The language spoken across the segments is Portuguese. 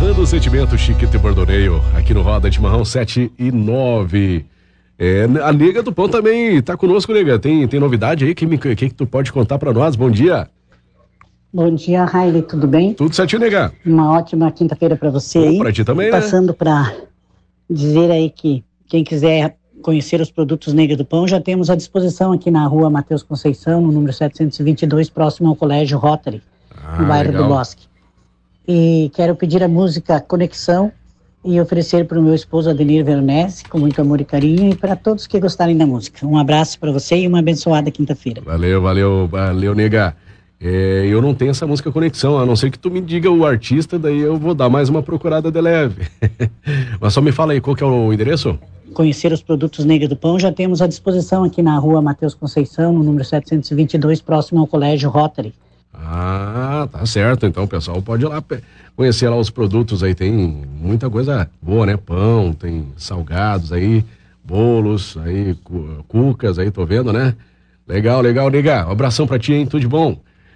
Narrando o sentimento Chiquito e Bordoneio, aqui no Roda de Marrão 7 e 9. A Nega do Pão também tá conosco, Nega. Tem novidade aí? Que tu pode contar pra nós? Bom dia. Bom dia, Raile, tudo bem? Tudo certinho, Nega. Uma ótima quinta-feira pra você aí. Pra ti também, Passando pra dizer aí que quem quiser conhecer os produtos Nega do Pão, já temos à disposição aqui na rua Matheus Conceição, no número 722, próximo ao Colégio Rotary, no bairro do Bosque. E quero pedir a música Conexão e oferecer para o meu esposo Adenir Veronese, com muito amor e carinho, e para todos que gostarem da música. Um abraço para você e uma abençoada quinta-feira. Valeu, Nega. Eu não tenho essa música Conexão, a não ser que tu me diga o artista, daí eu vou dar mais uma procurada de leve. Mas só me fala aí, qual que é o endereço? Conhecer os produtos Nega do Pão, já temos à disposição aqui na rua Matheus Conceição, no número 722, próximo ao Colégio Rotary. Ah, tá certo. Então o pessoal pode ir lá conhecer lá os produtos aí. Tem muita coisa boa, né? Pão, tem salgados aí, bolos aí, cucas aí, tô vendo, né? Legal, Nega. Um abração pra ti, hein? Tudo de bom.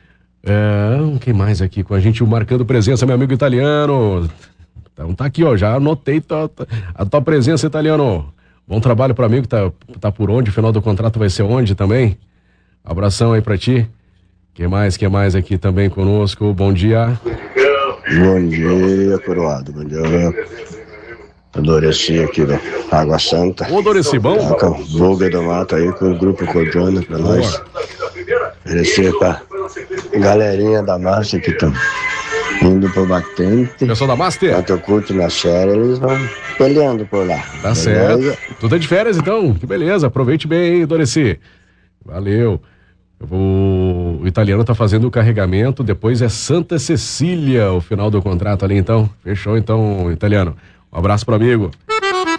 Quem mais aqui com a gente? Marcando presença, meu amigo italiano. Então tá aqui, ó. Já anotei a tua presença, italiano. Bom trabalho pro amigo. Tá por onde? O final do contrato vai ser onde também? Abração aí pra ti. Quem mais aqui também conosco? Bom dia. Bom dia, coroado. Bom dia, eu Doreci aqui da Água Santa. Ô, Doreci, bom? Com a Vulga do Mato aí, com o grupo Cordiona pra nós. Oferecer pra galerinha da Master que estão indo pro batente. Pessoal da Master? Enquanto eu curto na série, eles vão peleando por lá. Tá certo. Tu tá de férias então? Que beleza, aproveite bem, hein, Doreci. Valeu. O italiano tá fazendo o carregamento, depois é Santa Cecília, o final do contrato ali, então. Fechou, então, italiano. Um abraço pro amigo.